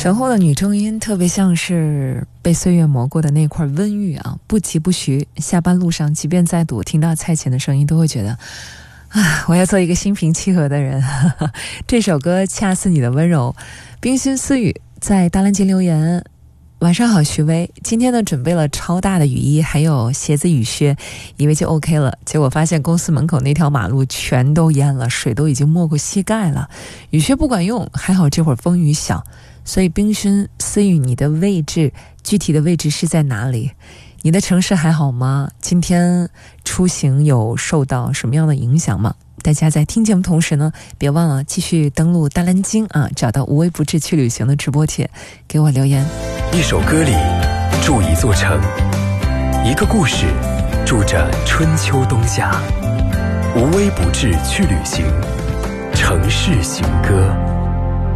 身后的女中音特别像是被岁月磨过的那块温玉啊，不疾不徐。下班路上即便再堵，听到蔡琴的声音都会觉得啊，我要做一个心平气和的人。这首歌恰似你的温柔。冰心思雨在大蓝鲸留言，晚上好徐薇，今天呢准备了超大的雨衣还有鞋子雨靴，以为就 OK 了，结果发现公司门口那条马路全都淹了，水都已经没过膝盖了，雨靴不管用，还好这会儿风雨小。所以冰心思雨，你的位置具体的位置是在哪里？你的城市还好吗？今天出行有受到什么样的影响吗？大家在听节目同时呢，别忘了继续登录大蓝鲸啊，找到无微不至去旅行的直播帖，给我留言。 一首歌里住一座城，一个故事住着春秋冬夏，无微不至去旅行，城市寻歌。